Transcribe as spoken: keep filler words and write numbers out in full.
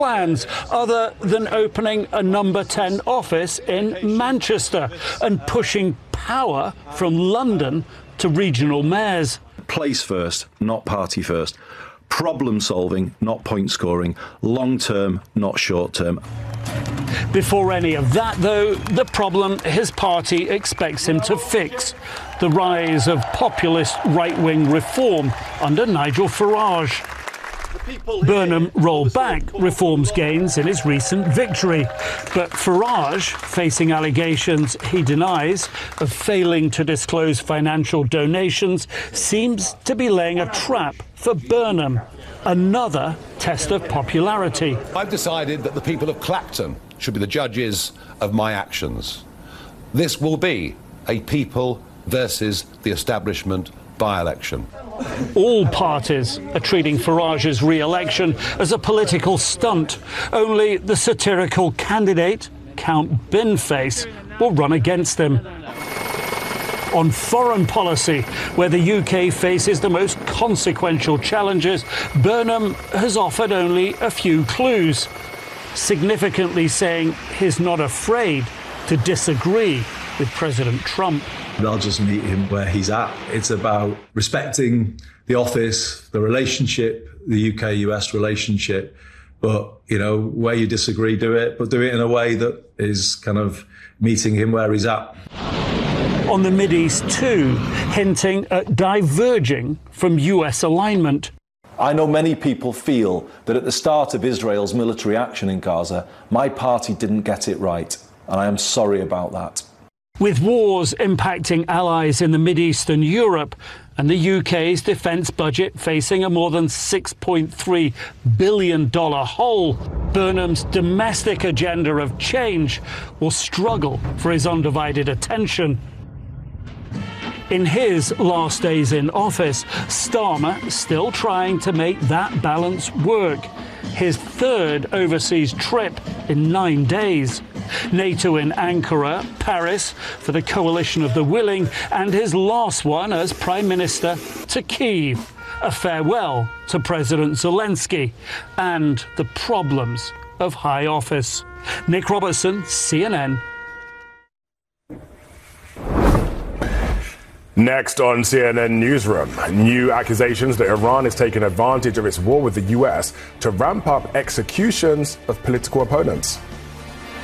plans other than opening a number ten office in Manchester and pushing power from London to regional mayors. Place first, not party first. Problem solving, not point scoring. Long term, not short term. Before any of that, though, the problem his party expects him to fix: the rise of populist right-wing reform under Nigel Farage. Burnham rolled back reforms gains in his recent victory, but Farage, facing allegations he denies of failing to disclose financial donations, seems to be laying a trap for Burnham. Another test of popularity. I've decided that the people of Clacton should be the judges of my actions. This will be a people versus the establishment by-election. All parties are treating Farage's re-election as a political stunt. Only the satirical candidate, Count Binface, will run against him. On foreign policy, where the U K faces the most consequential challenges, Burnham has offered only a few clues, significantly saying he's not afraid to disagree with President Trump. They'll just meet him where he's at. It's about respecting the office, the relationship, the U K U S relationship. But, you know, where you disagree, do it, but do it in a way that is kind of meeting him where he's at. On the Mideast too, hinting at diverging from U S alignment. I know many people feel that at the start of Israel's military action in Gaza, my party didn't get it right, and I am sorry about that. With wars impacting allies in the Mideast and Europe, and the U K's defence budget facing a more than six point three billion dollars hole, Burnham's domestic agenda of change will struggle for his undivided attention. In his last days in office, Starmer still trying to make that balance work. His third overseas trip in nine days. NATO in Ankara, Paris for the Coalition of the Willing, and his last one as Prime Minister to Kyiv. A farewell to President Zelensky and the problems of high office. Nick Robertson, C N N. Next on C N N Newsroom, new accusations that Iran is taking advantage of its war with the U S to ramp up executions of political opponents.